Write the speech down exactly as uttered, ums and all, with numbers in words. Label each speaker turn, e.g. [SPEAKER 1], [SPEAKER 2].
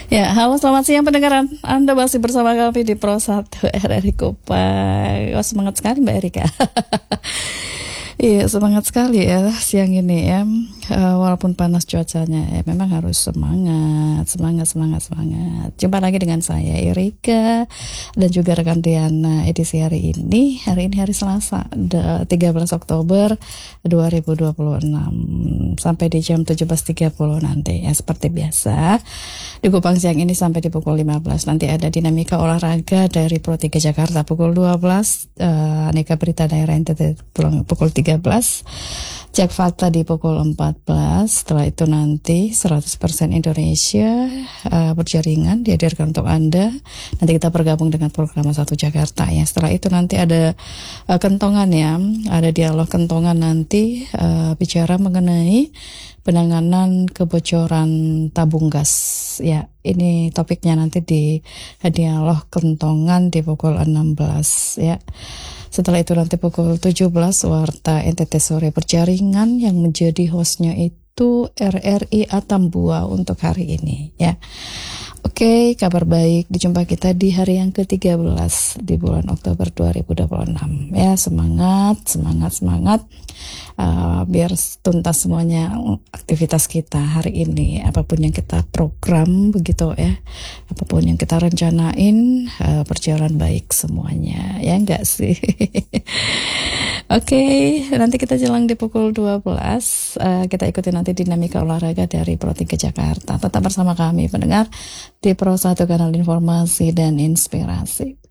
[SPEAKER 1] Ya, halo selamat siang pendengaran. Anda masih bersama kami di Pro satu R R I Kupang. Oh, semangat sekali Mbak Erika. Iya, semangat sekali ya siang ini ya. Uh, walaupun panas cuacanya, ya memang harus semangat, semangat, semangat, semangat. Jumpa lagi dengan saya Erika dan juga rekan Diana edisi hari ini. Hari ini hari Selasa, tiga belas Oktober dua ribu dua puluh enam sampai di jam tujuh belas tiga puluh nanti ya seperti biasa. Di Kupang siang ini sampai di pukul lima belas. Nanti ada dinamika olahraga dari Pro tiga Jakarta pukul dua belas, uh, aneka berita daerah N T T pukul tiga belas, Cek Fakta di pukul empat belas. Setelah itu nanti seratus persen Indonesia uh, berjaringan dihadirkan untuk Anda. Nanti kita bergabung dengan program satu Jakarta ya. Setelah itu nanti ada uh, kentongan ya, ada dialog kentongan nanti uh, bicara mengenai penanganan kebocoran tabung gas ya. Ini topiknya nanti di dialog kentongan di pukul enam belas ya. Setelah itu nanti pukul tujuh belas Warta N T T Sore Berjaringan yang menjadi hostnya itu R R I Atambua untuk hari ini ya. Oke, kabar baik, dijumpa kita di hari yang ke tiga belas di bulan Oktober dua ribu dua puluh enam ya. Semangat, semangat, semangat uh, biar tuntas semuanya aktivitas kita hari ini, apapun yang kita program begitu ya, apapun yang kita rencanain uh, berjalan baik semuanya ya, enggak sih? Oke, nanti kita jelang di pukul dua belas uh, kita ikuti nanti dinamika olahraga dari Pro tiga Jakarta. Tetap bersama kami pendengar di Pro satu Kanal Informasi dan Inspirasi.